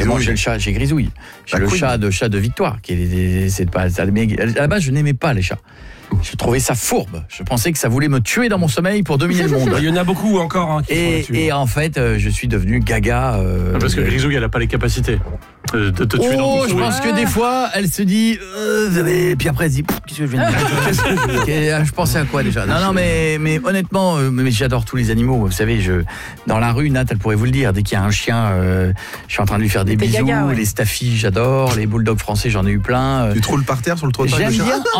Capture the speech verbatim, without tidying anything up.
Non, j'ai le chat, j'ai Grisouille. J'ai La le Queen. chat de chat de Victoire, qui est, c'est pas, ça, mais à la base, je n'aimais pas les chats. Je trouvais ça fourbe. Je pensais que ça voulait me tuer dans mon sommeil pour dominer le monde. Il y en a beaucoup encore hein, qui Et, sont là-dessus. et en fait, euh, je suis devenu gaga. euh, Ah, parce que de- Grisouille, elle n'a pas les capacités euh, de te tuer dans Oh, ton je souhait. pense que des fois, elle se dit, euh, vous avez... puis après elle se dit, Pff, qu'est-ce que je viens de dire Qu'est- Je pensais à quoi déjà Non, non, mais, mais honnêtement, euh, mais j'adore tous les animaux. Vous savez, je dans la rue, Nat, elle pourrait vous le dire. Dès qu'il y a un chien, euh, je suis en train de lui faire des T'es bisous. gaga, ouais. Les staffies, j'adore. Les bulldogs français, j'en ai eu plein. euh, Tu te roules par terre sur le trottoir J'aime de bien